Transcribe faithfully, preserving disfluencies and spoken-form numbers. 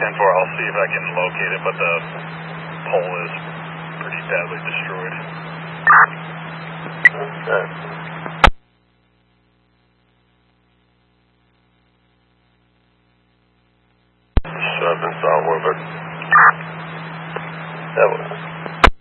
ten four, I'll see if I can locate it, but the pole is pretty badly destroyed. Okay. Seven, South Woodford. That was